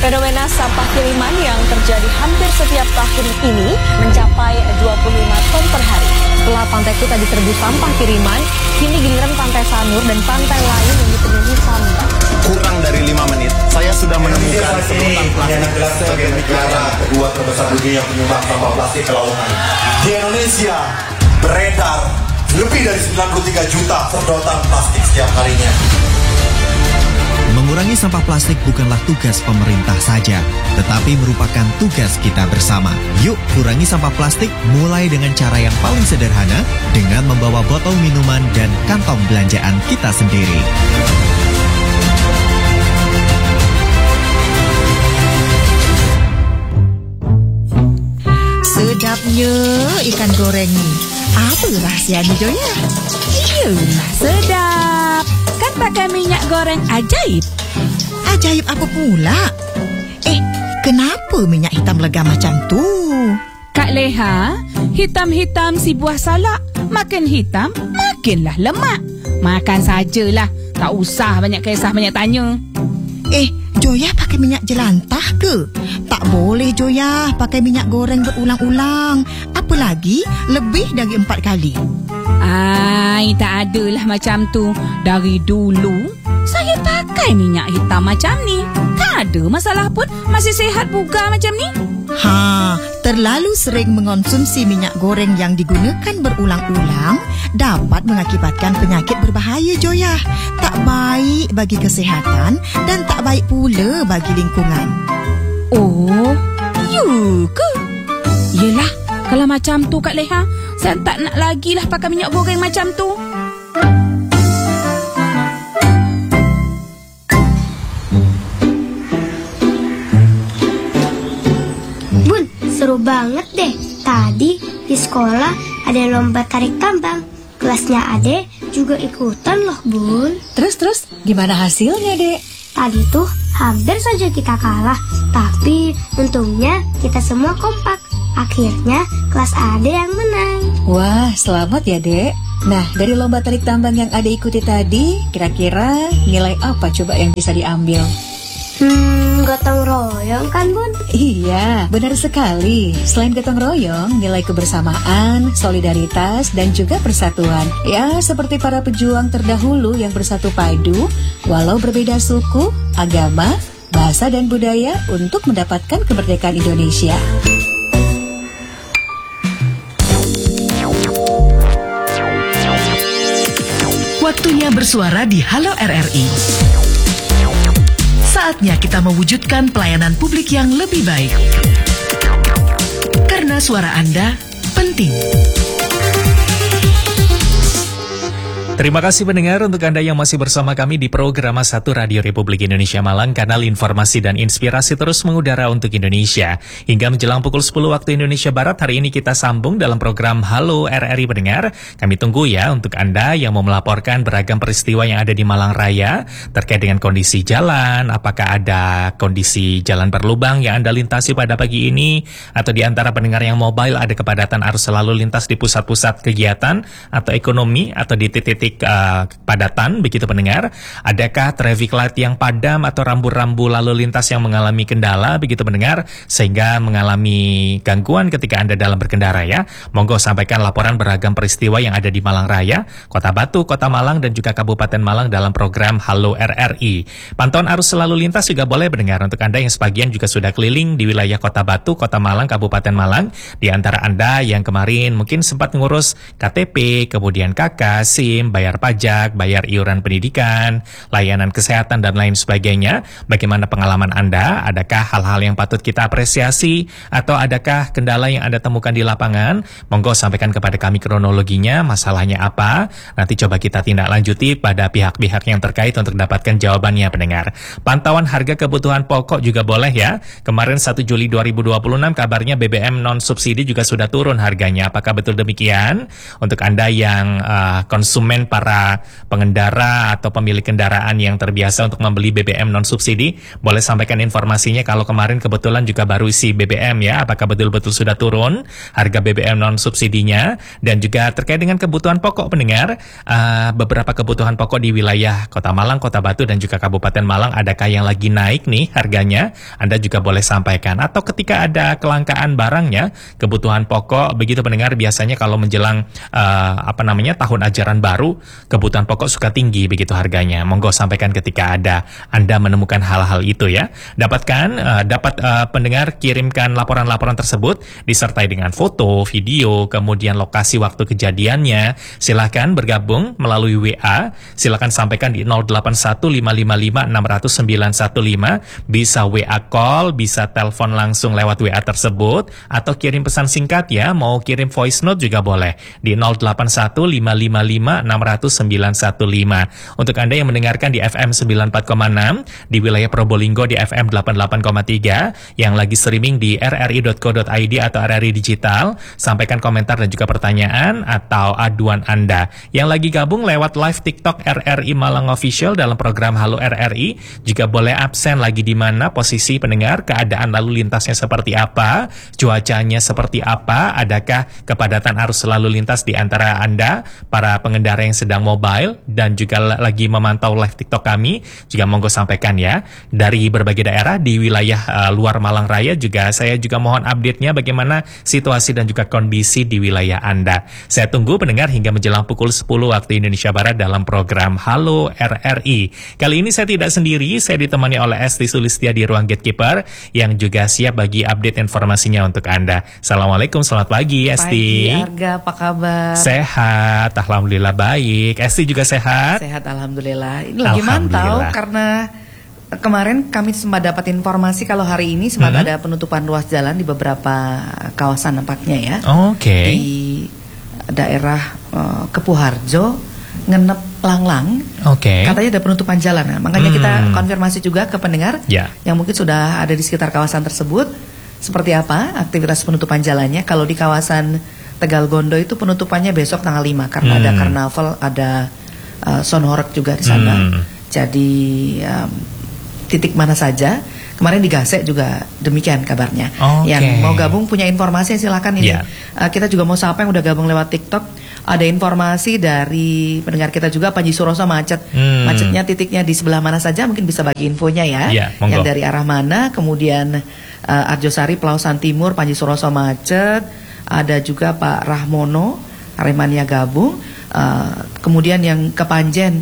Fenomena sampah kiriman yang terjadi hampir setiap tahun ini mencapai 25 ton per hari. Setelah Pantai Kuta diserbu sampah kiriman, kini giliran Pantai Sanur dan pantai lain yang dipenuhi sampah. Kurang dari 5 menit, saya sudah menemukan sedotan plastik sebagai negara kedua terbesar dunia penyumbang sampah plastik ke lautan. Di Indonesia beredar lebih dari 93 juta sedotan plastik setiap harinya. Mengurangi sampah plastik bukanlah tugas pemerintah saja, tetapi merupakan tugas kita bersama. Yuk kurangi sampah plastik mulai dengan cara yang paling sederhana dengan membawa botol minuman dan kantong belanjaan kita sendiri. Sedapnya ikan goreng ni. Apa rahsianya Joya? Iyalah sedap. Kan pakai minyak goreng ajaib. Ajaib apa pula? Kenapa minyak hitam lega macam tu? Kak Leha, hitam-hitam si buah salak. Makin hitam, makinlah lemak. Makan sajalah. Tak usah banyak kisah, banyak tanya. Joya pakai minyak jelantah ke? Tak boleh Joya pakai minyak goreng berulang-ulang. Apalagi lebih dari 4 kali. Tak adalah macam tu. Dari dulu, saya pakai minyak hitam macam ni. Tak ada masalah pun. Masih sihat bugar macam ni. Terlalu sering mengonsumsi minyak goreng yang digunakan berulang-ulang dapat mengakibatkan penyakit berbahaya Joya. Tak baik bagi kesihatan dan tak baik pula bagi lingkungan. Oh, ya ke? Yelah, kalau macam tu Kak Leha, saya tak nak lagi lah pakai minyak goreng macam tu. Bun, seru banget deh. Tadi di sekolah ada lomba tarik tambang. Kelasnya Ade juga ikutan loh, Bun. Terus, gimana hasilnya, Dek? Tadi tuh hampir saja kita kalah. Tapi untungnya kita semua kompak. Akhirnya kelas Ade yang menang. Wah, selamat ya, Dek. Nah, dari lomba tarik tambang yang Ade ikuti tadi, kira-kira nilai apa coba yang bisa diambil? Gotong royong kan, Bun? Iya, benar sekali. Selain gotong royong, nilai kebersamaan, solidaritas, dan juga persatuan. Ya, seperti para pejuang terdahulu yang bersatu padu, walau berbeda suku, agama, bahasa, dan budaya untuk mendapatkan kemerdekaan Indonesia. Waktunya bersuara di Halo RRI. Saatnya kita mewujudkan pelayanan publik yang lebih baik. Karena suara Anda penting. Terima kasih pendengar untuk Anda yang masih bersama kami di program 1 Radio Republik Indonesia Malang, kanal informasi dan inspirasi terus mengudara untuk Indonesia. Hingga menjelang pukul 10 waktu Indonesia Barat, hari ini kita sambung dalam program Halo RRI pendengar. Kami tunggu ya untuk Anda yang mau melaporkan beragam peristiwa yang ada di Malang Raya terkait dengan kondisi jalan, apakah ada kondisi jalan berlubang yang Anda lintasi pada pagi ini, atau di antara pendengar yang mobile ada kepadatan arus lalu lintas di pusat-pusat kegiatan atau ekonomi atau di titik kepadatan, begitu pendengar. Adakah traffic light yang padam atau rambu-rambu lalu lintas yang mengalami kendala, begitu pendengar, sehingga mengalami gangguan ketika Anda dalam berkendara ya. Monggo sampaikan laporan beragam peristiwa yang ada di Malang Raya, Kota Batu, Kota Malang, dan juga Kabupaten Malang dalam program Halo RRI. Pantauan arus lalu lintas juga boleh pendengar untuk Anda yang sebagian juga sudah keliling di wilayah Kota Batu, Kota Malang, Kabupaten Malang. Di antara Anda yang kemarin mungkin sempat ngurus KTP, kemudian KK, SIM, bayar pajak, bayar iuran pendidikan, layanan kesehatan, dan lain sebagainya. Bagaimana pengalaman Anda? Adakah hal-hal yang patut kita apresiasi? Atau adakah kendala yang Anda temukan di lapangan? Monggo sampaikan kepada kami kronologinya, masalahnya apa? Nanti coba kita tindak lanjuti pada pihak-pihak yang terkait untuk dapatkan jawabannya pendengar. Pantauan harga kebutuhan pokok juga boleh ya. Kemarin 1 Juli 2026 kabarnya BBM non-subsidi juga sudah turun harganya. Apakah betul demikian? Untuk Anda yang konsumen mungkin para pengendara atau pemilik kendaraan yang terbiasa untuk membeli BBM non-subsidi, boleh sampaikan informasinya kalau kemarin kebetulan juga baru isi BBM ya, apakah betul-betul sudah turun harga BBM non-subsidinya, dan juga terkait dengan kebutuhan pokok pendengar, beberapa kebutuhan pokok di wilayah Kota Malang, Kota Batu, dan juga Kabupaten Malang, adakah yang lagi naik nih harganya? Anda juga boleh sampaikan. Atau ketika ada kelangkaan barangnya, kebutuhan pokok, begitu pendengar, biasanya kalau menjelang tahun ajaran baru, kebutuhan pokok suka tinggi begitu harganya. Monggo sampaikan ketika ada Anda menemukan hal-hal itu ya. Dapat pendengar kirimkan laporan-laporan tersebut disertai dengan foto, video, kemudian lokasi waktu kejadiannya. Silahkan bergabung melalui WA. Silahkan sampaikan di 081555600915. Bisa WA call, bisa telepon langsung lewat WA tersebut, atau kirim pesan singkat ya. Mau kirim voice note juga boleh di 081555600915. Untuk Anda yang mendengarkan di FM 94,6, di wilayah Probolinggo di FM 88,3, yang lagi streaming di rri.co.id atau RRI Digital, sampaikan komentar dan juga pertanyaan atau aduan Anda. Yang lagi gabung lewat live TikTok RRI Malang Official dalam program Halo RRI, juga boleh absen lagi di mana posisi pendengar, keadaan lalu lintasnya seperti apa, cuacanya seperti apa, adakah kepadatan arus lalu lintas di antara Anda, para pengendara yang sedang mobile dan juga lagi memantau live TikTok kami, juga monggo sampaikan ya. Dari berbagai daerah di wilayah luar Malang Raya juga saya juga mohon update-nya bagaimana situasi dan juga kondisi di wilayah Anda. Saya tunggu pendengar hingga menjelang pukul 10 waktu Indonesia Barat dalam program Halo RRI. Kali ini saya tidak sendiri, saya ditemani oleh Esti Sulistia di ruang gatekeeper yang juga siap bagi update informasinya untuk Anda. Assalamualaikum, selamat pagi Esti. Pagi Arga, apa kabar? Sehat, alhamdulillah baik. Esti juga sehat? Sehat, alhamdulillah. Ini lagi mantau karena kemarin kami sempat dapat informasi kalau hari ini sempat ada penutupan ruas jalan di beberapa kawasan nampaknya ya. Oke. Di daerah Kepuharjo, Ngenep, Langlang. Katanya ada penutupan jalan. Nah, makanya kita konfirmasi juga ke pendengar yang mungkin sudah ada di sekitar kawasan tersebut. Seperti apa aktivitas penutupan jalannya? Kalau di kawasan Tegal Gondo itu penutupannya besok tanggal 5 karena ada karnaval, ada Sonhorek juga di sana. Jadi titik mana saja. Kemarin di Gasek juga demikian kabarnya. Yang mau gabung punya informasi silakan ini. Kita juga mau sapa yang udah gabung lewat TikTok. Ada informasi dari pendengar kita juga, Panji Suroso macet. Macetnya titiknya di sebelah mana saja, mungkin bisa bagi infonya ya. Yang dari arah mana, kemudian Arjosari, Pelausan Timur, Panji Suroso macet. Ada juga Pak Rahmono, Aremania gabung. Kemudian yang ke Panjen,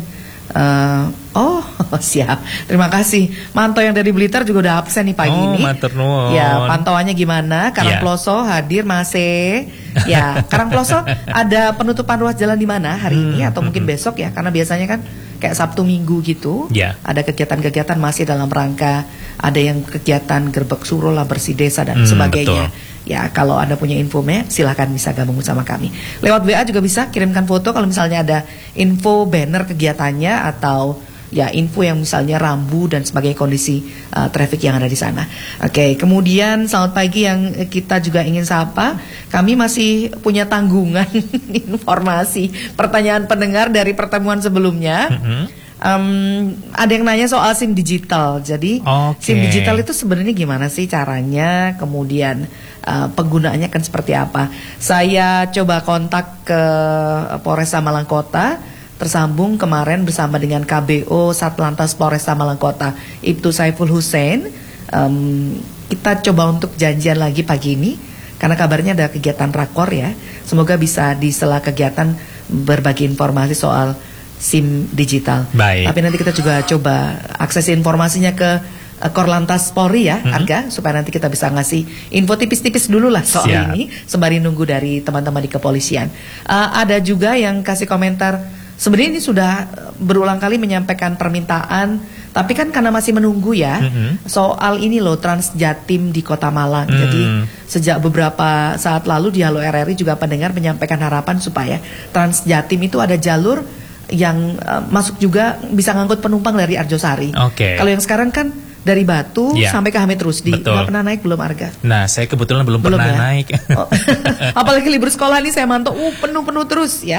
siap. Terima kasih. Mantau yang dari Blitar juga udah absen nih pagi ini. Ya, pantauannya gimana? Karangploso hadir masih. Ya, Karangploso ada penutupan ruas jalan di mana hari ini atau mungkin besok ya? Karena biasanya kan kayak Sabtu Minggu gitu. Ada kegiatan-kegiatan masih dalam rangka, ada yang kegiatan gerbek suro lah, bersih desa dan sebagainya. Ya, kalau Anda punya infonya silahkan bisa gabung bersama kami. Lewat WA juga bisa kirimkan foto kalau misalnya ada info banner kegiatannya atau ya info yang misalnya rambu dan sebagai kondisi traffic yang ada di sana. Oke, kemudian selamat pagi yang kita juga ingin sapa. Kami masih punya tanggungan informasi pertanyaan pendengar dari pertemuan sebelumnya. Ada yang nanya soal SIM digital. Jadi SIM digital itu sebenarnya gimana sih caranya? Kemudian penggunaannya kan seperti apa? Saya coba kontak ke Polresta Malang Kota, tersambung kemarin bersama dengan KBO Satlantas Polresta Malang Kota, Ibtu Saiful Hussein. Kita coba untuk janjian lagi pagi ini karena kabarnya ada kegiatan rakor ya. Semoga bisa di sela kegiatan berbagi informasi soal SIM digital. Tapi nanti kita juga coba akses informasinya ke Korlantas Polri ya, Arga, supaya nanti kita bisa ngasih info tipis-tipis dulu lah soal ini sembari nunggu dari teman-teman di kepolisian. Ada juga yang kasih komentar, sebenarnya ini sudah berulang kali menyampaikan permintaan, tapi kan karena masih menunggu ya, soal ini loh Transjatim di Kota Malang. Jadi sejak beberapa saat lalu di Halo RRI juga pendengar menyampaikan harapan supaya Transjatim itu ada jalur yang masuk juga bisa ngangkut penumpang dari Arjosari. Kalau yang sekarang kan dari Batu sampai ke Hamid Rusdi. Nggak pernah naik belum Arga? Nah, saya kebetulan belum pernah naik. Apalagi libur sekolah nih saya mantau penuh-penuh terus ya.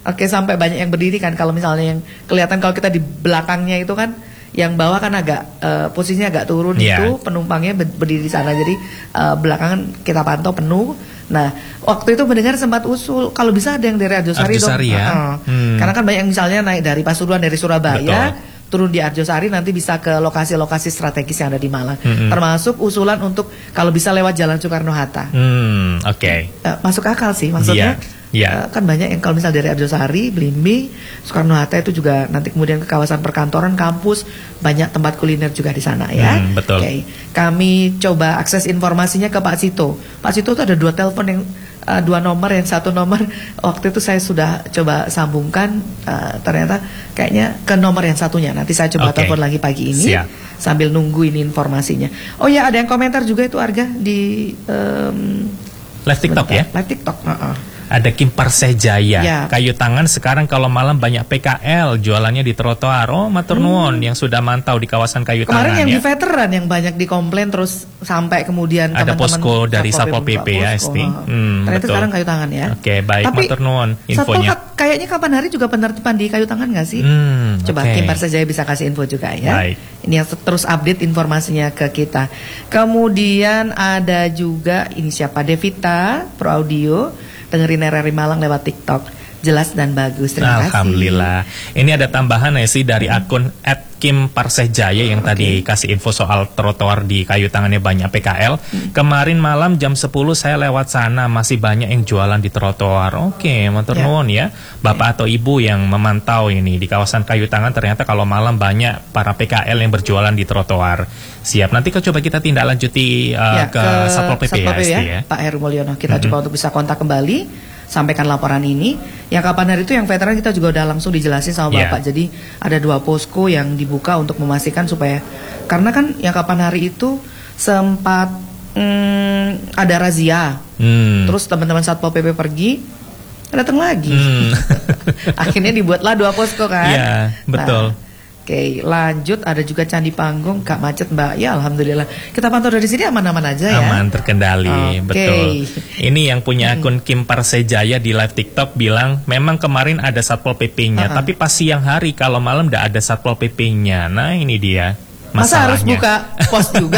Oke, sampai banyak yang berdiri kan. Kalau misalnya yang kelihatan kalau kita di belakangnya itu kan, yang bawah kan agak posisinya agak turun itu penumpangnya berdiri di sana. Jadi belakangan kita pantau penuh. Nah, waktu itu mendengar sempat usul kalau bisa ada yang dari Arjosari dong. Ya? Karena kan banyak yang misalnya naik dari Pasuruan, dari Surabaya, turun di Arjosari, nanti bisa ke lokasi-lokasi strategis yang ada di Malang. Termasuk usulan untuk kalau bisa lewat Jalan Soekarno-Hatta. Masuk akal sih, maksudnya. Kan banyak yang kalau misal dari Arjosari, Belimbing, Soekarno-Hatta itu juga nanti kemudian ke kawasan perkantoran, kampus, banyak tempat kuliner juga di sana ya. Betul. Kami coba akses informasinya ke Pak Sito. Pak Sito itu ada 2 telepon yang 2 nomor, yang 1 nomor waktu itu saya sudah coba sambungkan, ternyata kayaknya ke nomor yang satunya. Nanti saya coba telepon lagi pagi ini sambil nunggu ini informasinya. Oh ya, ada yang komentar juga itu Arga di live TikTok ya? Live TikTok. Ada Kim Parsejaya, kayu tangan sekarang kalau malam banyak PKL jualannya di trotoar. Oh, matur nuwun yang sudah mantau di kawasan kayu kemarin tangan yang di veteran yang banyak dikomplain terus sampai kemudian ada posko dari Satpol PP ya, Esti. Ternyata sekarang kayu tangan ya. Oke, baik, matur nuwun infonya. Kayaknya kapan hari juga penertiban di kayu tangan nggak sih? Coba Kim Parsejaya bisa kasih info juga ya. Baik. Ini yang terus update informasinya ke kita. Kemudian ada juga ini siapa, Devita Pro Audio, dengerin RRI Malang lewat TikTok, jelas dan bagus. Terima kasih. Alhamdulillah. Ini ada tambahan ya sih dari akun @Kim_Parsejaya yang tadi kasih info soal trotoar di kayu tangannya banyak PKL. Kemarin malam jam 10 saya lewat sana, masih banyak yang jualan di trotoar. Oke, matur nuwun ya. Bapak atau Ibu yang memantau ini di kawasan kayu tangan, ternyata kalau malam banyak para PKL yang berjualan di trotoar. Siap, nanti coba kita tindak lanjuti ke Satpol PP ya, Pak Heru Mulyono. Kita coba untuk bisa kontak kembali, sampaikan laporan ini. Yang kapan hari itu yang veteran kita juga udah langsung dijelasin sama Bapak. Jadi ada 2 posko yang dibuka untuk memastikan supaya, karena kan yang kapan hari itu sempat ada razia. Terus teman-teman Satpol PP pergi, datang lagi. Akhirnya dibuatlah 2 posko kan. Iya, betul. Oke, lanjut ada juga Candi Panggung, gak macet Mbak. Ya alhamdulillah. Kita pantau dari sini aman-aman aja ya. Aman, terkendali, betul. Ini yang punya akun Kim Parsejaya di live TikTok bilang memang kemarin ada Satpol PP-nya, tapi pas siang hari kalau malam nggak ada Satpol PP-nya. Nah, ini dia masalahnya. Masa harus buka pos juga?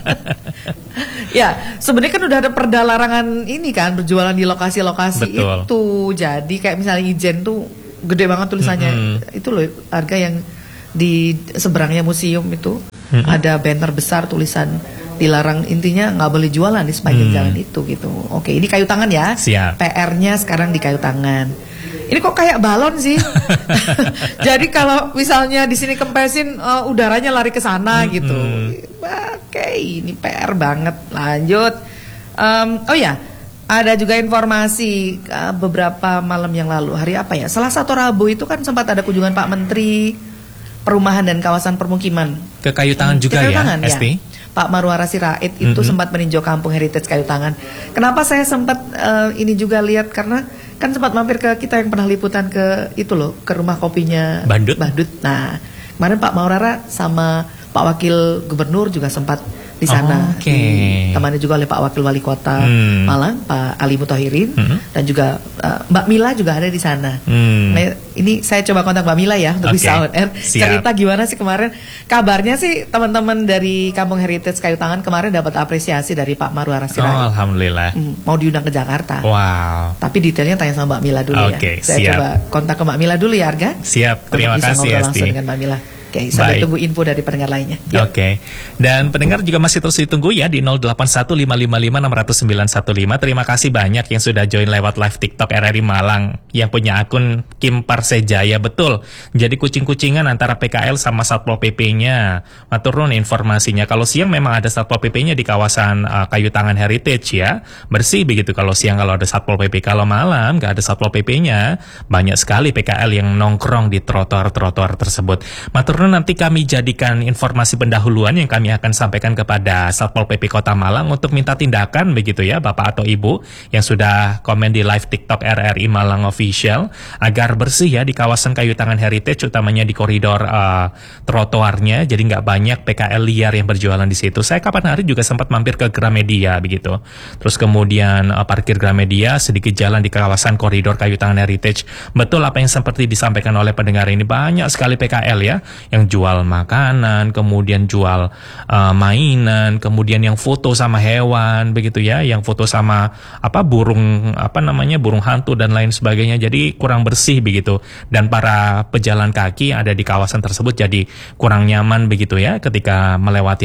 Ya, sebenarnya kan udah ada perda larangan ini kan, berjualan di lokasi-lokasi itu. Jadi kayak misalnya Ijen tuh gede banget tulisannya. Itu loh harga yang di seberangnya museum itu ada banner besar tulisan dilarang, intinya nggak boleh jualan di sepanjang jalan itu gitu. Oke, ini kayu tangan ya. Siap. PR-nya sekarang di kayu tangan. Ini kok kayak balon sih. Jadi kalau misalnya di sini kempesin udaranya lari ke sana gitu. Oke, ini PR banget. Lanjut. Oh ya, ada juga informasi beberapa malam yang lalu, hari apa ya? Selasa atau Rabu itu kan sempat ada kunjungan Pak Menteri Perumahan dan Kawasan Permukiman ke kayu tangan juga kayu ya, tangan, Esti? Pak Marwara Sirait itu sempat meninjau Kampung Heritage Kayu Tangan. Kenapa saya sempat ini juga lihat, karena kan sempat mampir ke kita yang pernah liputan ke itu loh, ke rumah kopinya Bandut. Nah, kemarin Pak Marwara sama Pak Wakil Gubernur juga sempat di sana. Ditemani juga oleh Pak Wakil Wali Kota Malang, Pak Ali Muthahirin, dan juga Mbak Mila juga ada di sana. Nah, ini saya coba kontak Mbak Mila ya untuk bisa on air. Cerita gimana sih kemarin? Kabarnya sih teman-teman dari Kampung Heritage Kayu Tangan kemarin dapat apresiasi dari Pak Marwara Sirait. Oh, alhamdulillah. Mau diundang ke Jakarta. Wow. Tapi detailnya tanya sama Mbak Mila dulu ya. Saya coba kontak ke Mbak Mila dulu ya, Arga. Siap, terima kasih Esti. Langsung dengan Mbak Mila. Oke, sampai tunggu info dari pendengar lainnya. Oke. Dan pendengar juga masih terus ditunggu ya di 081555600915. Terima kasih banyak yang sudah join lewat live TikTok RRI Malang yang punya akun Kim Parsejaya. Betul. Jadi kucing-kucingan antara PKL sama Satpol PP-nya. Matur nuwun informasinya. Kalau siang memang ada Satpol PP-nya di kawasan Kayu Tangan Heritage ya. Bersih begitu kalau siang kalau ada Satpol PP. Kalau malam nggak ada Satpol PP-nya, banyak sekali PKL yang nongkrong di trotoar-trotoar tersebut. Matur Heru, nanti kami jadikan informasi pendahuluan yang kami akan sampaikan kepada Satpol PP Kota Malang untuk minta tindakan begitu ya Bapak atau Ibu yang sudah komen di live TikTok RRI Malang Official agar bersih ya di kawasan Kayu Tangan Heritage, utamanya di koridor trotoarnya, jadi nggak banyak PKL liar yang berjualan di situ. Saya kapan hari juga sempat mampir ke Gramedia begitu. Terus kemudian parkir Gramedia, sedikit jalan di kawasan koridor Kayu Tangan Heritage. Betul apa yang seperti disampaikan oleh pendengar ini, banyak sekali PKL ya yang jual makanan, kemudian jual mainan, kemudian yang foto sama hewan begitu ya, yang foto sama burung burung hantu dan lain sebagainya. Jadi kurang bersih begitu, dan para pejalan kaki ada di kawasan tersebut jadi kurang nyaman begitu ya ketika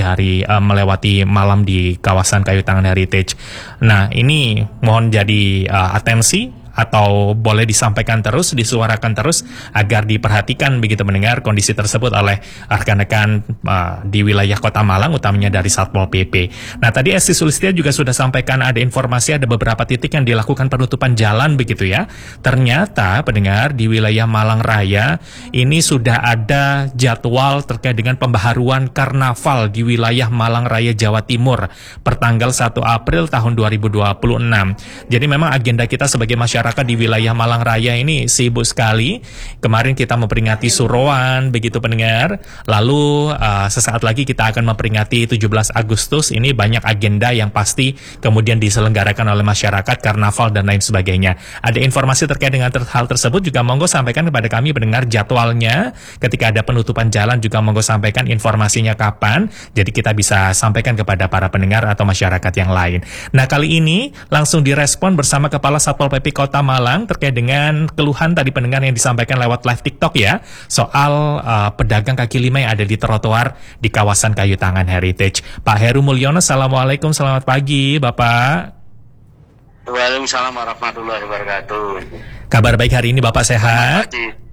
melewati malam di kawasan Kayu Tangan Heritage. Nah, ini mohon jadi atensi atau boleh disampaikan terus, disuarakan terus agar diperhatikan begitu mendengar kondisi tersebut oleh rekan-rekan di wilayah Kota Malang, utamanya dari Satpol PP. Nah, tadi Esti Sulistia juga sudah sampaikan ada informasi ada beberapa titik yang dilakukan penutupan jalan begitu ya. Ternyata pendengar di wilayah Malang Raya ini sudah ada jadwal terkait dengan pembaharuan karnaval di wilayah Malang Raya Jawa Timur pertanggal 1 April tahun 2026. Jadi memang agenda kita sebagai masyarakat di wilayah Malang Raya ini sibuk sekali. Kemarin kita memperingati Suroan begitu pendengar. Lalu sesaat lagi kita akan memperingati 17 Agustus. Ini banyak agenda yang pasti kemudian diselenggarakan oleh masyarakat, karnaval dan lain sebagainya. Ada informasi terkait dengan hal tersebut juga monggo sampaikan kepada kami pendengar jadwalnya. Ketika ada penutupan jalan juga monggo sampaikan informasinya kapan. Jadi kita bisa sampaikan kepada para pendengar atau masyarakat yang lain. Nah, kali ini langsung direspon bersama Kepala Satpol PP Kota Malang terkait dengan keluhan tadi pendengar yang disampaikan lewat live TikTok ya, soal pedagang kaki lima yang ada di trotoar di kawasan Kayu Tangan Heritage. Pak Heru Mulyono, Assalamualaikum, selamat pagi Bapak. Waalaikumsalam warahmatullahi wabarakatuh. Kabar baik hari ini Bapak, sehat?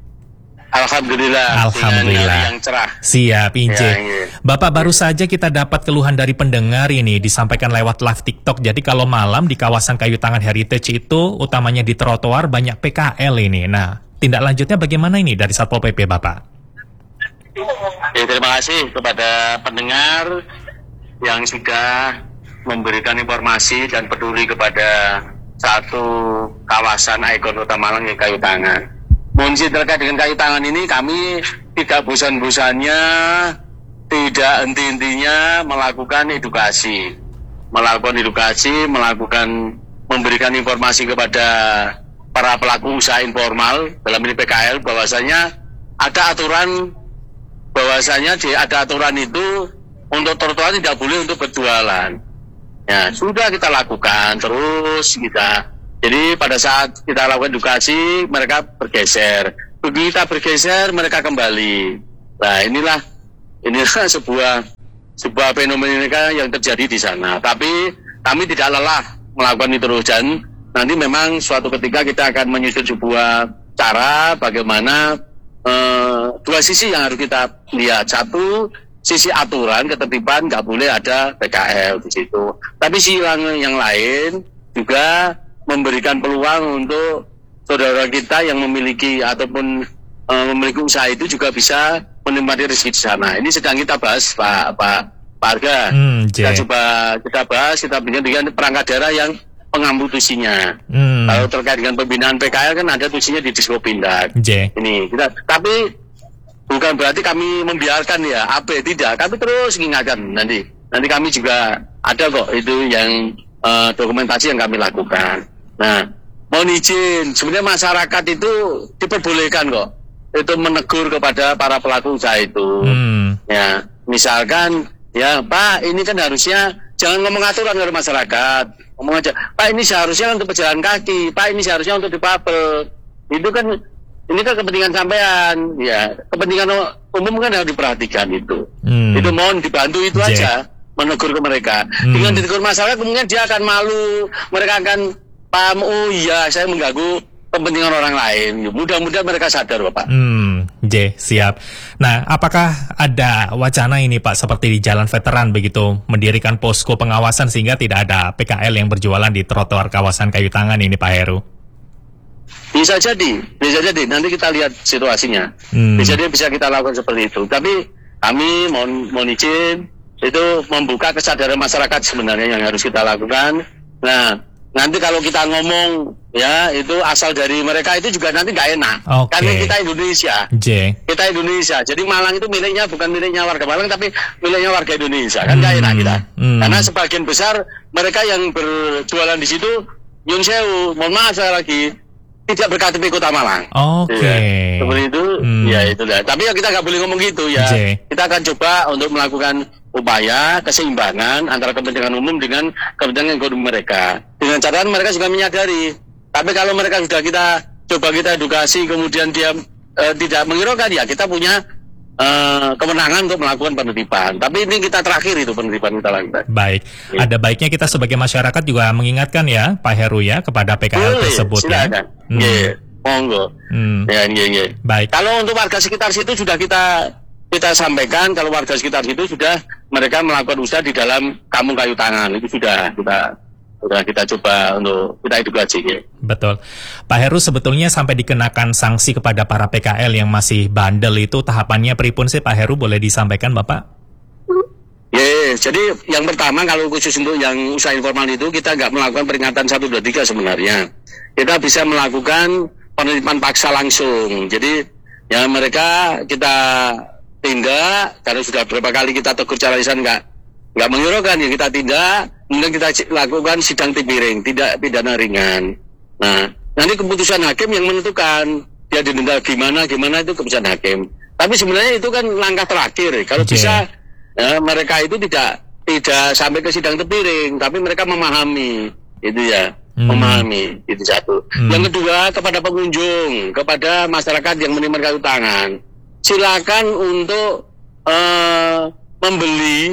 Alhamdulillah. Yang cerah. Siap, Inje. Ya. Bapak, baru saja kita dapat keluhan dari pendengar ini disampaikan lewat live TikTok. Jadi kalau malam di kawasan Kayu Tangan Heritage itu, utamanya di trotoar banyak PKL ini. Nah, tindak lanjutnya bagaimana ini dari Satpol PP Bapak? Terima kasih kepada pendengar yang sudah memberikan informasi dan peduli kepada satu kawasan ikon Kota Malang yang Kayu Tangan. Munci terkait dengan Kayu Tangan ini kami tidak bosan-bosannya, tidak henti-hentinya melakukan edukasi, memberikan informasi kepada para pelaku usaha informal dalam ini PKL bahwasanya ada aturan itu untuk trotoar tidak boleh untuk berjualan. Ya, sudah kita lakukan terus kita. Jadi pada saat kita lakukan edukasi, mereka bergeser. Begitu kita bergeser, mereka kembali. Nah, inilah sebuah fenomena yang terjadi di sana. Tapi kami tidak lelah melakukan itu terus, dan nanti memang suatu ketika kita akan menyusun sebuah cara bagaimana dua sisi yang harus kita lihat. Satu, sisi aturan ketertiban, nggak boleh ada PKL di situ. Tapi sisi yang lain juga memberikan peluang untuk saudara kita yang memiliki ataupun memiliki usaha itu juga bisa menikmati rezeki di sana. Ini sedang kita bahas Pak Arga. Kita bahas, kita berikan dengan perangkat daerah yang pengampu tusinya. Kalau terkait dengan pembinaan PKL kan ada tusinya di Diskopindak. Ini kita, tapi bukan berarti kami membiarkan ya, tidak. Kami terus mengingatkan nanti kami juga ada kok itu yang dokumentasi yang kami lakukan. Nah, mohon izin, sebenarnya masyarakat itu diperbolehkan kok itu menegur kepada para pelaku usaha itu. Ya, misalkan ya Pak, ini kan harusnya jangan ngomong aturan ke masyarakat, ngomong aja Pak, ini seharusnya untuk pejalan kaki, Pak, ini seharusnya untuk difabel. Itu kan, ini kan kepentingan sampean, ya kepentingan umum kan harus diperhatikan itu. Itu mohon dibantu itu aja, menegur ke mereka. Dengan ditegur masyarakat kemudian dia akan malu, mereka akan paham, oh iya saya mengganggu kepentingan orang lain. Mudah-mudahan mereka sadar Bapak. Siap. Nah, apakah ada wacana ini Pak seperti di Jalan Veteran begitu, mendirikan posko pengawasan sehingga tidak ada PKL yang berjualan di trotoar kawasan Kayu Tangan ini Pak Heru? Bisa jadi. Nanti kita lihat situasinya. Bisa kita lakukan seperti itu. Tapi kami mohon izin, itu membuka kesadaran masyarakat sebenarnya yang harus kita lakukan. Nah, nanti kalau kita ngomong ya itu asal dari mereka itu juga nanti nggak enak. Karena kita Indonesia. Kita Indonesia. Jadi Malang itu bukan miliknya warga Malang, tapi miliknya warga Indonesia. Kan nggak enak kita. Karena sebagian besar mereka yang berjualan di situ, Yun Sewu, mohon maaf saya lagi, tidak berKTP Kota Malang. Ya, seperti itu. Ya itulah. Tapi ya kita nggak boleh ngomong gitu ya. Kita akan coba untuk melakukan upaya keseimbangan antara kepentingan umum dengan kepentingan ekonomi mereka. Dengan catatan mereka juga menyadari. Tapi kalau mereka sudah kita edukasi, kemudian dia tidak menghiraukan, ya kita punya kemenangan untuk melakukan penertiban. Tapi ini kita terakhir itu penertiban kita lakukan. Baik. Ada baiknya kita sebagai masyarakat juga mengingatkan ya, Pak Heru ya, kepada PKL tersebut silakan. Ya. Monggo. Ya. Baik. Kalau untuk warga sekitar situ sudah kita sampaikan, kalau warga sekitar situ sudah mereka melakukan usaha di dalam kampung kayu tangan, itu sudah kita coba untuk kita edukasi. Ya. Betul. Pak Heru, sebetulnya sampai dikenakan sanksi kepada para PKL yang masih bandel itu tahapannya pripun sih Pak Heru, boleh disampaikan Bapak? Ya, jadi yang pertama kalau khusus untuk yang usaha informal itu kita nggak melakukan peringatan 1, 2, 3 sebenarnya. Kita bisa melakukan penertiban paksa langsung. Jadi ya mereka kita tindak, karena sudah berapa kali kita tegur cara lisan nggak menghiraukan, ya kita tindak, kemudian kita lakukan sidang tipiring, tidak pidana ringan. Nah, nanti keputusan hakim yang menentukan dia didenda gimana itu keputusan hakim. Tapi sebenarnya itu kan langkah terakhir. Kalau bisa ya, mereka itu tidak sampai ke sidang tipiring, tapi mereka memahami, itu ya. Memahami, itu satu. Yang kedua, kepada pengunjung, kepada masyarakat yang menerima kayu tangan, silakan untuk membeli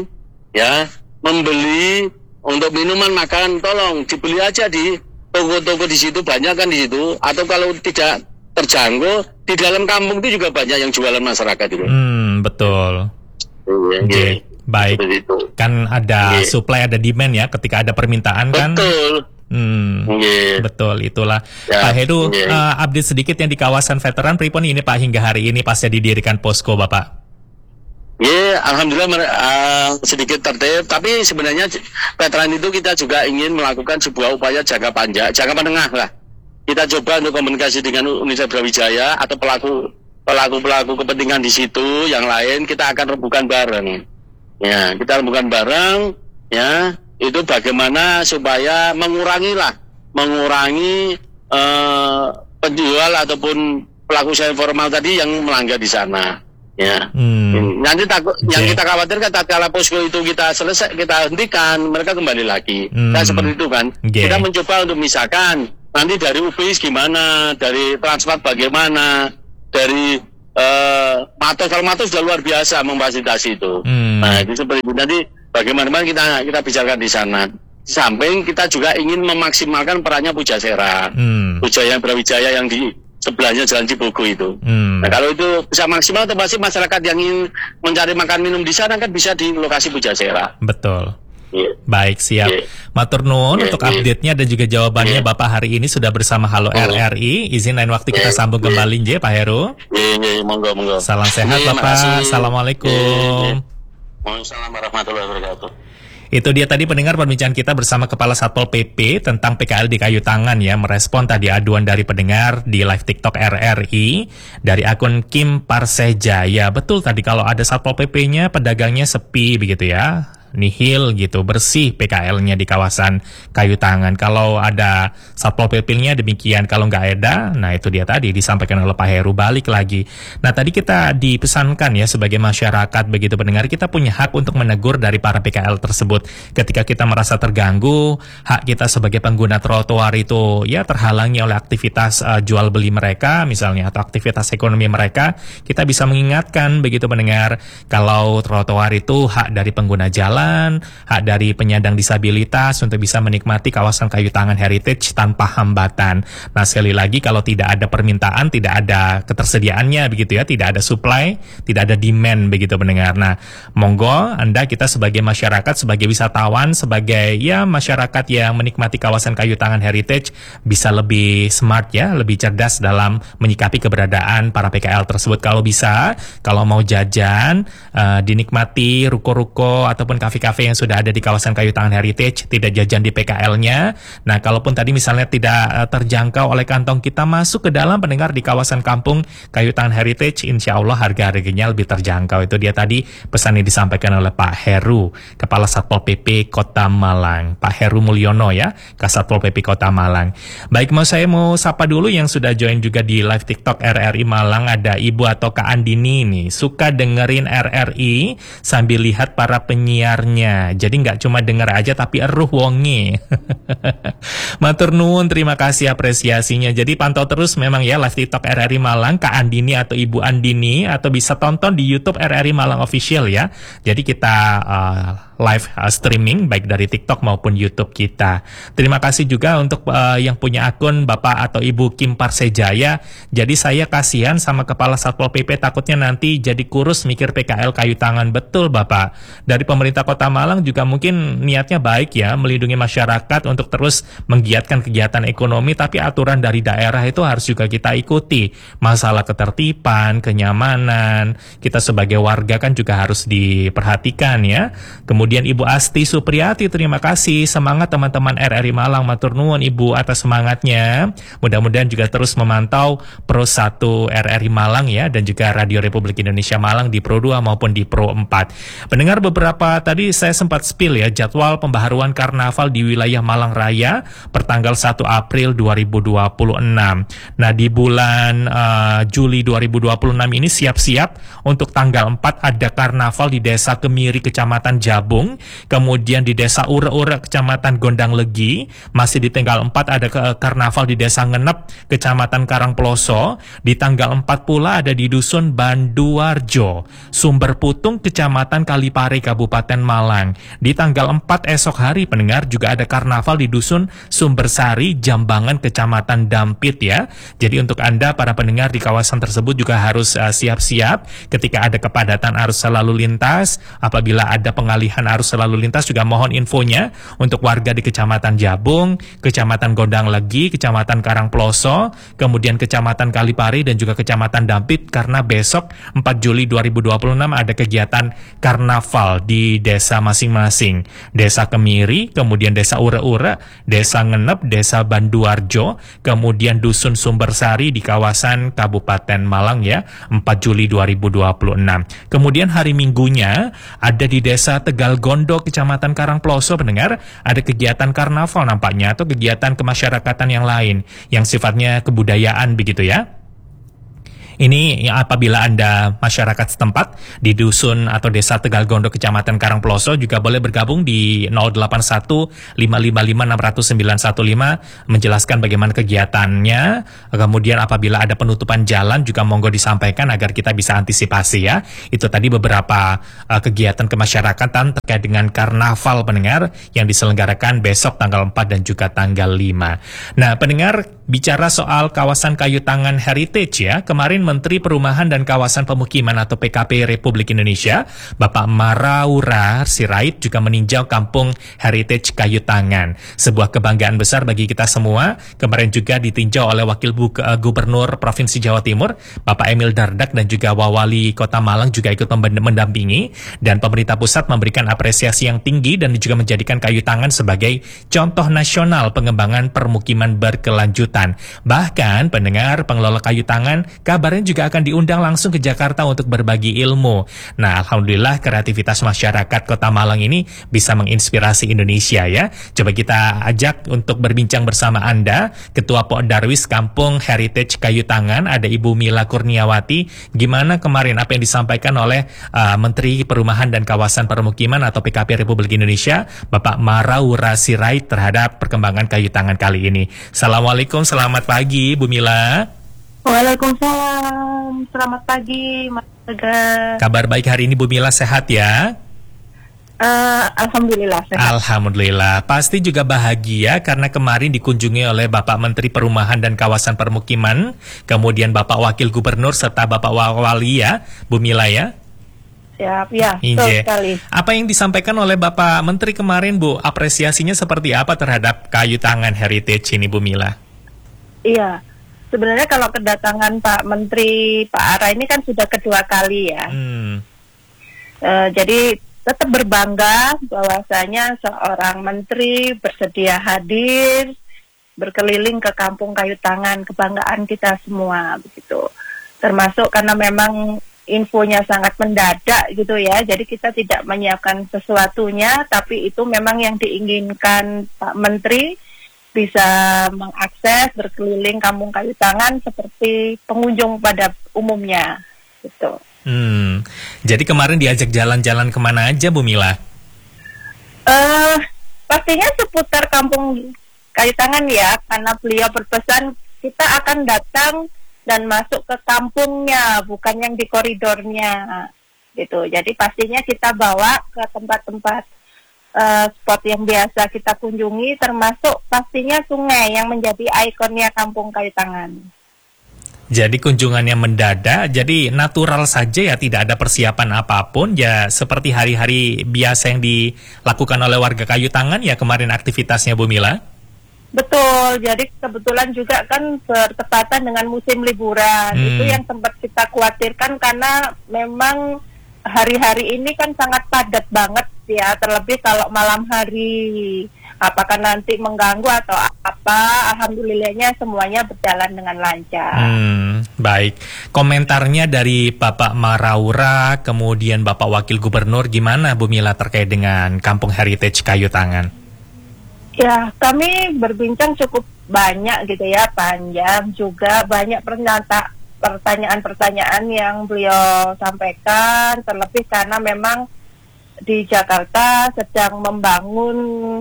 untuk minuman makan, tolong dibeli aja di toko-toko di situ, banyak kan di situ. Atau kalau tidak terjangkau, di dalam kampung itu juga banyak yang jualan masyarakat itu. Betul. Baik. Kan ada supply, ada demand ya. Ketika ada permintaan kan. Betul. Betul, itulah. Pak Heru, update sedikit yang di kawasan veteran pripun ini Pak hingga hari ini pasca didirikan posko Bapak. Alhamdulillah sedikit tertib, tapi sebenarnya veteran itu kita juga ingin melakukan sebuah upaya jangka menengah lah. Kita coba untuk komunikasi dengan Universitas Brawijaya atau pelaku kepentingan di situ yang lain, kita akan rembukan bareng. Ya, kita rembukan bareng ya. Itu bagaimana supaya mengurangi penjual ataupun pelaku usaha informal tadi yang melanggar di sana. Ya. Nanti yang kita khawatirkan tatkala posko itu kita selesai, kita hentikan, mereka kembali lagi. Nah seperti itu kan. Kita mencoba untuk misalkan nanti dari UBIS gimana, dari transport bagaimana, dari Matos, kalau Matos sudah luar biasa memfasilitasi itu. Nah itu seperti itu. Nanti bagaimana kita bicarakan di sana. Di samping kita juga ingin memaksimalkan perannya Pujasera, Pujaya Brawijaya yang di sebelahnya Jalan Cibogo itu. Nah kalau itu bisa maksimal, itu pasti masyarakat yang ingin mencari makan minum di sana kan bisa di lokasi Pujasera. Betul. Baik, siap. Matur nuwun untuk update-nya dan juga jawabannya Bapak hari ini sudah bersama Halo RRI. Izin lain waktu kita sambung kembali Pak Heru. Monggo. Salam sehat Bapak. Assalamualaikum. Waalaikumsalam warahmatullahi wabarakatuh. Itu dia tadi pendengar perbincangan kita bersama Kepala Satpol PP tentang PKL di kayu tangan ya, merespon tadi aduan dari pendengar di live TikTok RRI dari akun Kim Parsejaya. Betul tadi kalau ada Satpol PP-nya pedagangnya sepi begitu ya. Nihil gitu, bersih PKL-nya di kawasan kayu tangan. Kalau ada Satpol PP-nya demikian, kalau nggak ada, nah itu dia tadi disampaikan oleh Pak Heru, balik lagi. Nah tadi kita dipesankan ya sebagai masyarakat begitu pendengar, kita punya hak untuk menegur dari para PKL tersebut. Ketika kita merasa terganggu, hak kita sebagai pengguna trotoar itu ya terhalangi oleh aktivitas jual beli mereka misalnya, atau aktivitas ekonomi mereka, kita bisa mengingatkan begitu pendengar, kalau trotoar itu hak dari pengguna jalan, jalan, hak dari penyandang disabilitas untuk bisa menikmati kawasan kayu tangan heritage tanpa hambatan. Nah, sekali lagi kalau tidak ada permintaan, tidak ada ketersediaannya begitu ya, tidak ada supply, tidak ada demand begitu pendengar. Nah, monggo Anda, kita sebagai masyarakat, sebagai wisatawan, sebagai ya masyarakat yang menikmati kawasan kayu tangan heritage bisa lebih smart ya, lebih cerdas dalam menyikapi keberadaan para PKL tersebut. Kalau bisa, kalau mau jajan, dinikmati ruko-ruko ataupun kafe-kafe yang sudah ada di kawasan kayu tangan heritage, tidak jajan di PKL-nya. Nah, kalaupun tadi misalnya tidak terjangkau oleh kantong kita, masuk ke dalam pendengar di kawasan kampung kayu tangan heritage, insya Allah harga-harganya lebih terjangkau. Itu dia tadi pesan yang disampaikan oleh Pak Heru, Kepala Satpol PP Kota Malang, Pak Heru Mulyono ya, Kasatpol PP Kota Malang. Baik, saya mau sapa dulu yang sudah join juga di live TikTok RRI Malang. Ada Ibu atau Kak Andini nih, suka dengerin RRI sambil lihat para penyiarnya. Jadi nggak cuma denger aja tapi eruh wonge. Matur nuwun, terima kasih apresiasinya. Jadi pantau terus memang ya live TikTok RRI Malang, Kak Andini atau Ibu Andini, atau bisa tonton di YouTube RRI Malang Official ya. Jadi kita live streaming baik dari TikTok maupun YouTube kita. Terima kasih juga untuk yang punya akun Bapak atau Ibu Kim Parsejaya. Jadi saya kasihan sama Kepala Satpol PP, takutnya nanti jadi kurus mikir PKL kayu tangan. Betul Bapak. Dari pemerintah Kota Malang juga mungkin niatnya baik ya, melindungi masyarakat untuk terus menggiatkan kegiatan ekonomi, tapi aturan dari daerah itu harus juga kita ikuti. Masalah ketertiban, kenyamanan, kita sebagai warga kan juga harus diperhatikan ya. Kemudian Ibu Asti Supriyati, terima kasih, semangat teman-teman RRI Malang, matur nuwun Ibu atas semangatnya. Mudah-mudahan juga terus memantau Pro 1 RRI Malang ya, dan juga Radio Republik Indonesia Malang di Pro 2 maupun di Pro 4. Pendengar, beberapa tadi saya sempat spill ya jadwal pembaharuan karnaval di wilayah Malang Raya pertanggal 1 April 2026. Nah, di bulan Juli 2026 ini siap-siap untuk tanggal 4 ada karnaval di Desa Kemiri, Kecamatan Jabung, kemudian di Desa Ure-Ure, Kecamatan Gondang Legi. Masih di tanggal 4 ada karnaval di Desa Ngenep, Kecamatan Karangploso. Di tanggal 4 pula ada di Dusun Banduarjo, Sumber Putung, Kecamatan Kalipare, Kabupaten Malang. Di tanggal 4 esok hari pendengar juga ada karnaval di Dusun Sumbersari, Jambangan, Kecamatan Dampit ya. Jadi untuk Anda para pendengar di kawasan tersebut juga harus siap-siap ketika ada kepadatan arus lalu lintas. Apabila ada pengalihan arus lalu lintas juga mohon infonya untuk warga di Kecamatan Jabung, Kecamatan Gondang Legi, Kecamatan Karangploso, kemudian Kecamatan Kalipari dan juga Kecamatan Dampit, karena besok 4 Juli 2026 ada kegiatan karnaval di desa masing-masing. Desa Kemiri, kemudian Desa Ure-Ure, Desa Ngenep, Desa Banduarjo, kemudian Dusun Sumbersari di kawasan Kabupaten Malang ya, 4 Juli 2026. Kemudian hari Minggunya ada di Desa Tegal Gondo, Kecamatan Karangploso pendengar, ada kegiatan karnaval nampaknya atau kegiatan kemasyarakatan yang lain yang sifatnya kebudayaan begitu ya. Ini apabila Anda masyarakat setempat di dusun atau desa Tegal Gondo, Kecamatan Karangploso, juga boleh bergabung di 081-555-600-915 menjelaskan bagaimana kegiatannya. Kemudian apabila ada penutupan jalan juga monggo disampaikan agar kita bisa antisipasi ya. Itu tadi beberapa kegiatan kemasyarakatan terkait dengan karnaval pendengar yang diselenggarakan besok tanggal 4 dan juga tanggal 5. Nah pendengar, bicara soal kawasan kayu tangan heritage ya, kemarin Menteri Perumahan dan Kawasan Pemukiman atau PKP Republik Indonesia, Bapak Maraura Sirait juga meninjau kampung heritage kayu tangan. Sebuah kebanggaan besar bagi kita semua. Kemarin juga ditinjau oleh Wakil Gubernur Provinsi Jawa Timur, Bapak Emil Dardak, dan juga Wali Kota Malang juga ikut mendampingi. Dan pemerintah pusat memberikan apresiasi yang tinggi dan juga menjadikan kayu tangan sebagai contoh nasional pengembangan permukiman berkelanjutan. Bahkan pendengar, pengelola kayu tangan kabarnya juga akan diundang langsung ke Jakarta untuk berbagi ilmu. Nah, alhamdulillah kreativitas masyarakat Kota Malang ini bisa menginspirasi Indonesia ya. Coba kita ajak untuk berbincang bersama Anda, Ketua Pok Darwis Kampung Heritage Kayu Tangan, ada Ibu Mila Kurniawati. Gimana kemarin apa yang disampaikan oleh Menteri Perumahan dan Kawasan Permukiman atau PKP Republik Indonesia, Bapak Maraura Sirait, terhadap perkembangan kayu tangan kali ini. Assalamualaikum, selamat pagi Bu Mila. Waalaikumsalam, selamat pagi Mas Tegar. Kabar baik hari ini Bu Mila, sehat ya? Alhamdulillah sehat. Alhamdulillah. Pasti juga bahagia karena kemarin dikunjungi oleh Bapak Menteri Perumahan dan Kawasan Permukiman, kemudian Bapak Wakil Gubernur serta Bapak Wali ya, Bu Mila ya. Siap, ya, betul sekali. Apa yang disampaikan oleh Bapak Menteri kemarin, Bu? Apresiasinya seperti apa terhadap kayu tangan heritage ini, Bu Mila? Iya, sebenarnya kalau kedatangan Pak Menteri, Pak Ara ini kan sudah kedua kali ya. Jadi tetap berbangga bahwasanya seorang menteri bersedia hadir, berkeliling ke Kampung Kayu Tangan, kebanggaan kita semua begitu. Termasuk karena memang infonya sangat mendadak gitu ya, jadi kita tidak menyiapkan sesuatunya, tapi itu memang yang diinginkan Pak Menteri, bisa mengakses, berkeliling Kampung Kayu Tangan seperti pengunjung pada umumnya gitu. Jadi kemarin diajak jalan-jalan kemana aja, Bu Mila? Pastinya seputar Kampung Kayu Tangan ya, karena beliau berpesan kita akan datang dan masuk ke kampungnya, bukan yang di koridornya, gitu. Jadi pastinya kita bawa ke tempat-tempat spot yang biasa kita kunjungi, termasuk pastinya sungai yang menjadi ikonnya Kampung Kayu Tangan. Jadi kunjungannya mendadak, jadi natural saja ya, tidak ada persiapan apapun, ya seperti hari-hari biasa yang dilakukan oleh warga Kayu Tangan ya kemarin aktivitasnya, Bu Mila? Betul, jadi kebetulan juga kan bertepatan dengan musim liburan, itu yang sempat kita khawatirkan karena memang hari-hari ini kan sangat padat banget ya, terlebih kalau malam hari. Apakah nanti mengganggu atau apa? Alhamdulillahnya semuanya berjalan dengan lancar. Baik. Komentarnya dari Bapak Maraura, kemudian Bapak Wakil Gubernur, gimana Bu Mila terkait dengan Kampung Heritage Kayu Tangan? Ya, kami berbincang cukup banyak gitu ya, panjang juga, banyak pertanyaan-pertanyaan yang beliau sampaikan, terlebih karena memang di Jakarta sedang membangun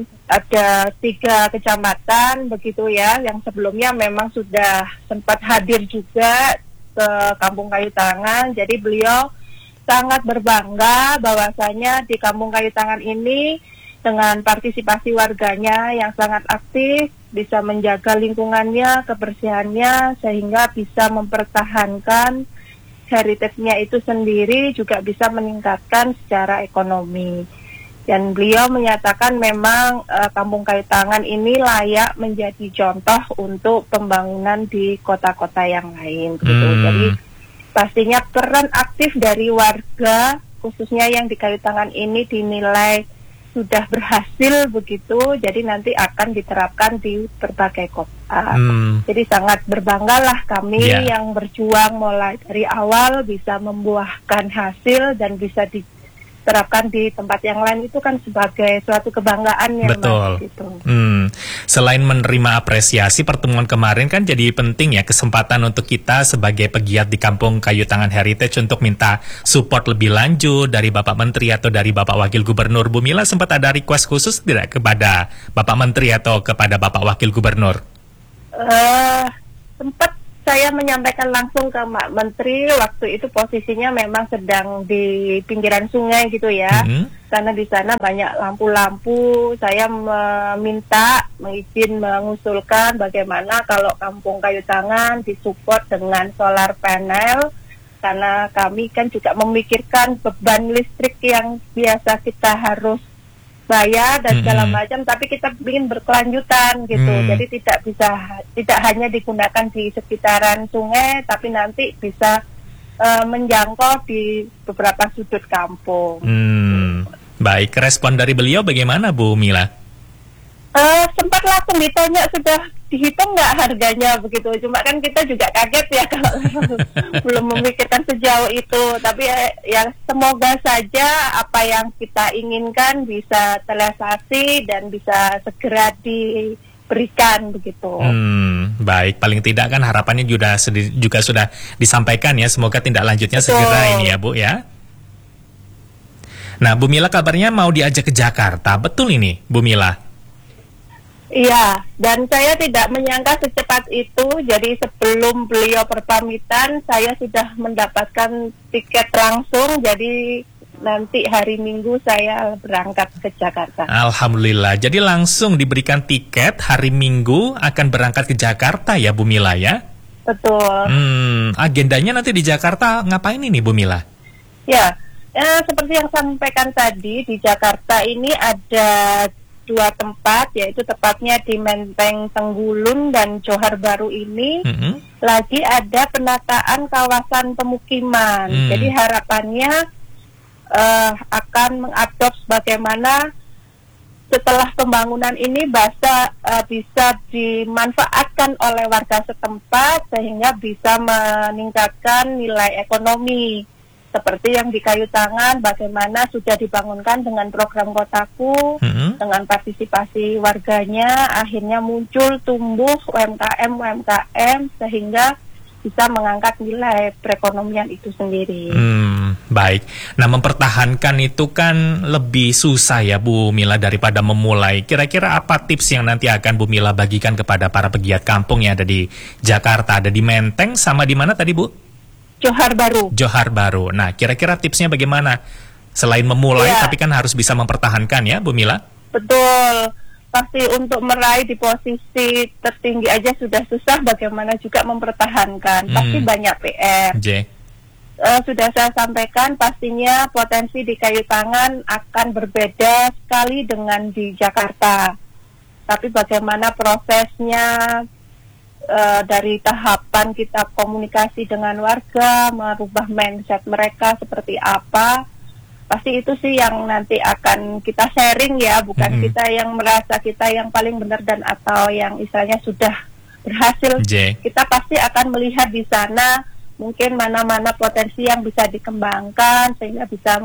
ada 3 kecamatan begitu ya, yang sebelumnya memang sudah sempat hadir juga ke Kampung Kayu Tangan. Jadi beliau sangat berbangga bahwasanya di Kampung Kayu Tangan ini dengan partisipasi warganya yang sangat aktif bisa menjaga lingkungannya, kebersihannya, sehingga bisa mempertahankan heritage-nya itu sendiri, juga bisa meningkatkan secara ekonomi. Dan beliau menyatakan memang Kampung Kayu Tangan ini layak menjadi contoh untuk pembangunan di kota-kota yang lain. Begitu. Jadi pastinya peran aktif dari warga, khususnya yang di Kayu Tangan ini dinilai sudah berhasil begitu, jadi nanti akan diterapkan di berbagai kota. Jadi sangat berbanggalah kami yang berjuang mulai dari awal bisa membuahkan hasil dan bisa diterapkan di tempat yang lain, itu kan sebagai suatu kebanggaan yang betul. Gitu. Selain menerima apresiasi, pertemuan kemarin kan jadi penting ya, kesempatan untuk kita sebagai pegiat di Kampung Kayu Tangan Heritage untuk minta support lebih lanjut dari Bapak Menteri atau dari Bapak Wakil Gubernur. Bu Mila sempat ada request khusus tidak kepada Bapak Menteri atau kepada Bapak Wakil Gubernur? Sempat saya menyampaikan langsung ke Pak Menteri, waktu itu posisinya memang sedang di pinggiran sungai gitu ya, karena di sana banyak lampu-lampu. Saya meminta, mengusulkan bagaimana kalau Kampung Kayu Tangan disupport dengan solar panel, karena kami kan juga memikirkan beban listrik yang biasa kita harus bayar dan segala macam, tapi kita ingin berkelanjutan gitu. Jadi tidak hanya digunakan di sekitaran sungai, tapi nanti bisa menjangkau di beberapa sudut kampung. Baik, respon dari beliau bagaimana, Bu Mila? Sempat langsung ditanya, sudah dihitung nggak harganya begitu. Cuma kan kita juga kaget ya kalau belum memikirkan sejauh itu. Tapi ya semoga saja apa yang kita inginkan bisa terrealisasi dan bisa segera diberikan begitu. Baik, paling tidak kan harapannya juga sudah disampaikan ya. Semoga tindak lanjutnya segera ini ya, Bu ya. Nah, Bu Mila kabarnya mau diajak ke Jakarta. Betul ini, Bu Mila? Iya, dan saya tidak menyangka secepat itu. Jadi sebelum beliau berpamitan, saya sudah mendapatkan tiket langsung. Jadi nanti hari Minggu saya berangkat ke Jakarta. Alhamdulillah. Jadi langsung diberikan tiket hari Minggu akan berangkat ke Jakarta ya Bu Mila ya? Betul. Agendanya nanti di Jakarta ngapain ini Bu Mila? Ya, seperti yang sampaikan tadi, di Jakarta ini ada 2 tempat, yaitu tepatnya di Menteng Tenggulun dan Johar Baru ini. Lagi ada penataan kawasan pemukiman. Jadi harapannya akan mengadopsi bagaimana setelah pembangunan ini bisa dimanfaatkan oleh warga setempat sehingga bisa meningkatkan nilai ekonomi. Seperti yang di Kayu Tangan, bagaimana sudah dibangunkan dengan program Kotaku, dengan partisipasi warganya, akhirnya muncul tumbuh UMKM sehingga bisa mengangkat nilai perekonomian itu sendiri. Baik. Nah, mempertahankan itu kan lebih susah ya Bu Mila daripada memulai. Kira-kira apa tips yang nanti akan Bu Mila bagikan kepada para pegiat kampung yang ada di Jakarta, ada di Menteng, sama di mana tadi Bu? Johar Baru. Johar Baru. Nah, kira-kira tipsnya bagaimana? Selain memulai, tapi kan harus bisa mempertahankan ya, Bu Mila? Betul. Pasti untuk meraih di posisi tertinggi aja sudah susah, bagaimana juga mempertahankan. Pasti banyak PR. Sudah saya sampaikan, pastinya potensi di Kayu Tangan akan berbeda sekali dengan di Jakarta. Tapi bagaimana prosesnya, dari tahapan kita komunikasi dengan warga, merubah mindset mereka seperti apa, pasti itu sih yang nanti akan kita sharing ya, bukan kita yang merasa kita yang paling benar dan atau yang istilahnya sudah berhasil. Kita pasti akan melihat di sana mungkin mana-mana potensi yang bisa dikembangkan sehingga bisa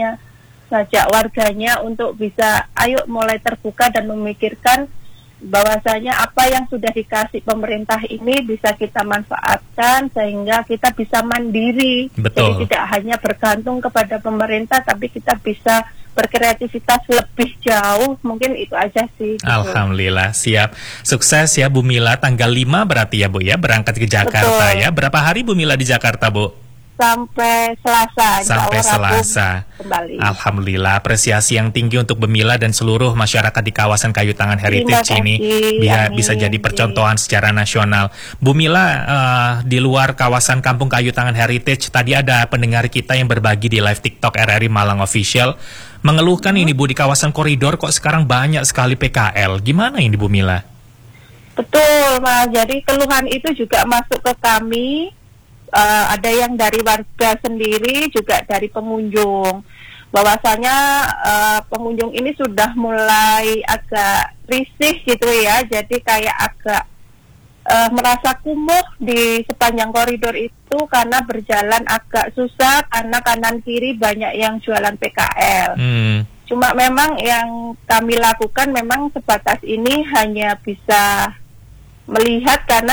ngajak warganya untuk bisa ayo mulai terbuka dan memikirkan bahwasanya apa yang sudah dikasih pemerintah ini bisa kita manfaatkan sehingga kita bisa mandiri. Betul. Jadi tidak hanya bergantung kepada pemerintah, tapi kita bisa berkreativitas lebih jauh. Mungkin itu aja sih. Alhamdulillah, siap. Sukses ya Bu Mila, tanggal 5 berarti ya Bu ya, berangkat ke Jakarta. Betul. Ya. Berapa hari Bu Mila di Jakarta Bu? Sampai Selasa. Sampai Selasa. Kembali. Alhamdulillah, apresiasi yang tinggi untuk Bu Mila dan seluruh masyarakat di kawasan Kayu Tangan Heritage ini bisa jadi percontohan secara nasional. Bu Mila, di luar kawasan Kampung Kayu Tangan Heritage, tadi ada pendengar kita yang berbagi di live TikTok RRI Malang Official mengeluhkan ini Bu, di kawasan koridor kok sekarang banyak sekali PKL. Gimana ini Bu Mila? Betul, Mas. Jadi keluhan itu juga masuk ke kami. Ada yang dari warga sendiri, juga dari pengunjung. Bahwasanya pengunjung ini sudah mulai agak risih gitu ya. Jadi kayak agak merasa kumuh di sepanjang koridor itu karena berjalan agak susah karena kanan kiri banyak yang jualan PKL. Cuma memang yang kami lakukan memang sebatas ini hanya bisa melihat karena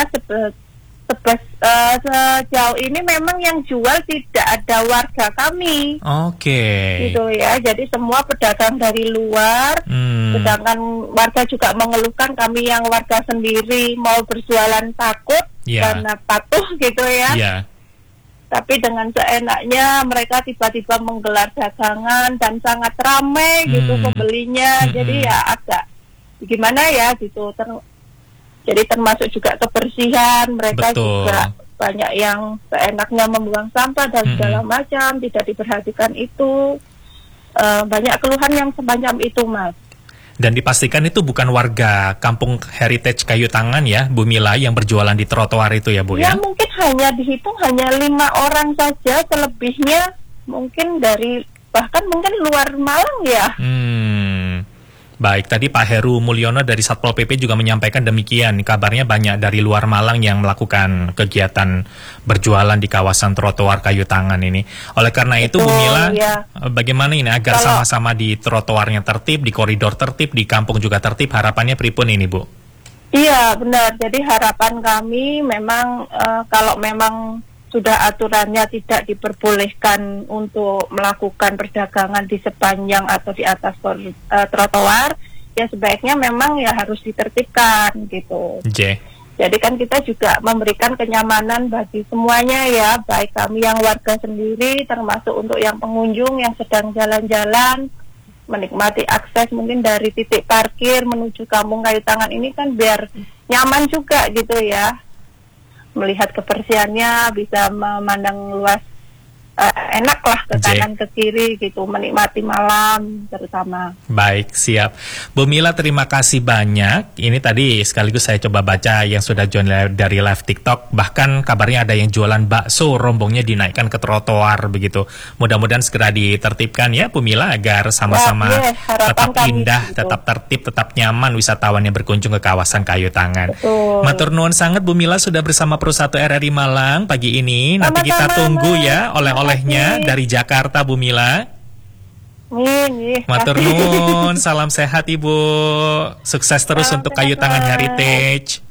sejauh ini memang yang jual tidak ada warga kami. Gitu ya. Jadi semua pedagang dari luar. Sedangkan warga juga mengeluhkan kami yang warga sendiri mau berjualan takut karena patuh gitu ya. Tapi dengan seenaknya mereka tiba-tiba menggelar dagangan dan sangat ramai gitu pembelinya. Jadi ya agak gimana ya gitu. Jadi termasuk juga kebersihan, mereka juga banyak yang seenaknya membuang sampah dan segala macam, tidak diperhatikan itu. Banyak keluhan yang semacam itu, Mas. Dan dipastikan itu bukan warga Kampung Heritage Kayu Tangan ya, Bu Mila, yang berjualan di trotoar itu ya Bu ya? Ya mungkin hanya dihitung hanya 5 orang saja, selebihnya mungkin dari bahkan mungkin luar Malang ya. Baik, tadi Pak Heru Mulyono dari Satpol PP juga menyampaikan demikian. Kabarnya banyak dari luar Malang yang melakukan kegiatan berjualan di kawasan trotoar Kayu Tangan ini. Oleh karena itu, Bu Mila, bagaimana ini agar sama-sama di trotoarnya tertib, di koridor tertib, di kampung juga tertib, harapannya pripun ini, Bu? Iya, benar. Jadi harapan kami memang kalau memang sudah aturannya tidak diperbolehkan untuk melakukan perdagangan di sepanjang atau di atas trotoar, ya sebaiknya memang ya harus ditertibkan gitu. Jadi kan kita juga memberikan kenyamanan bagi semuanya ya, baik kami yang warga sendiri, termasuk untuk yang pengunjung yang sedang jalan-jalan, menikmati akses mungkin dari titik parkir menuju Kampung Kayu Tangan ini kan biar nyaman juga gitu ya. Melihat kebersihannya, bisa memandang luas, enak lah ke kanan ke kiri gitu, menikmati malam terutama. Baik, siap. Bu Mila, terima kasih banyak. Ini tadi sekaligus saya coba baca yang sudah join dari live TikTok. Bahkan kabarnya ada yang jualan bakso, rombongnya dinaikkan ke trotoar begitu. Mudah-mudahan segera ditertibkan ya Bu Mila, agar sama-sama tetap indah, tetap tertib, tetap nyaman wisatawan yang berkunjung ke kawasan Kayu Tangan. Matur nuwun sangat Bu Mila sudah bersama Pro 1 RRI Malang pagi ini. Nanti kita tunggu ya oleh-olehnya dari Jakarta Bu Mila. Matur nuwun, salam sehat Ibu. Sukses terus untuk Kayu Tangan Heritage.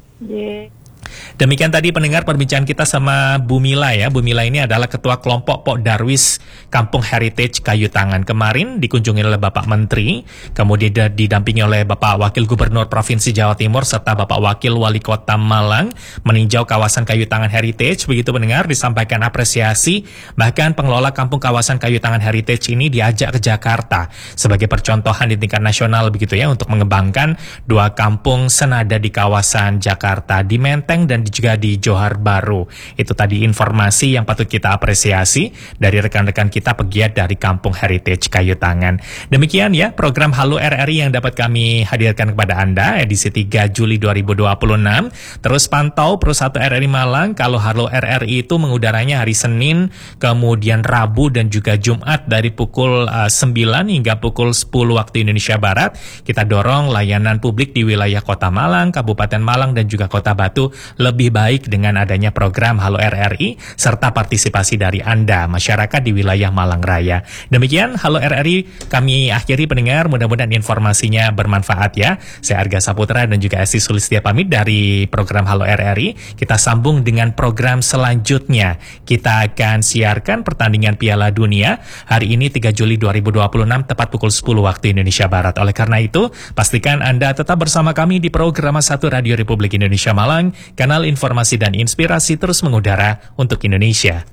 Demikian tadi pendengar perbincangan kita sama Bu Mila ya. Bu Mila ini adalah Ketua Kelompok Pok Darwis Kampung Heritage Kayu Tangan. Kemarin dikunjungi oleh Bapak Menteri, kemudian didampingi oleh Bapak Wakil Gubernur Provinsi Jawa Timur serta Bapak Wakil Wali Kota Malang meninjau kawasan Kayu Tangan Heritage. Begitu pendengar, disampaikan apresiasi. Bahkan pengelola kampung kawasan Kayu Tangan Heritage ini diajak ke Jakarta sebagai percontohan di tingkat nasional begitu ya, untuk mengembangkan dua kampung senada di kawasan Jakarta, di Menteng dan juga di Johar Baru. Itu tadi informasi yang patut kita apresiasi dari rekan-rekan kita pegiat dari Kampung Heritage Kayu Tangan. Demikian ya program Halo RRI yang dapat kami hadirkan kepada Anda edisi 3 Juli 2026. Terus pantau Pro 1 RRI Malang. Kalau Halo RRI itu mengudaranya hari Senin, kemudian Rabu dan juga Jumat dari pukul 9 hingga pukul 10 waktu Indonesia Barat. Kita dorong layanan publik di wilayah Kota Malang, Kabupaten Malang dan juga Kota Batu lebih baik dengan adanya program Halo RRI serta partisipasi dari Anda, masyarakat di wilayah Malang Raya. Demikian Halo RRI kami akhiri pendengar, mudah-mudahan informasinya bermanfaat ya. Saya Arga Saputra dan juga Esti Sulistia pamit dari program Halo RRI. Kita sambung dengan program selanjutnya. Kita akan siarkan pertandingan Piala Dunia hari ini 3 Juli 2026 tepat pukul 10 waktu Indonesia Barat. Oleh karena itu, pastikan Anda tetap bersama kami di program 1 Radio Republik Indonesia Malang, kanal informasi dan inspirasi terus mengudara untuk Indonesia.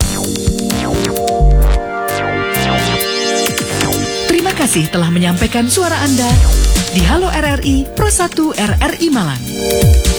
Terima kasih telah menyampaikan suara Anda di Halo RRI Pro 1 RRI Malang.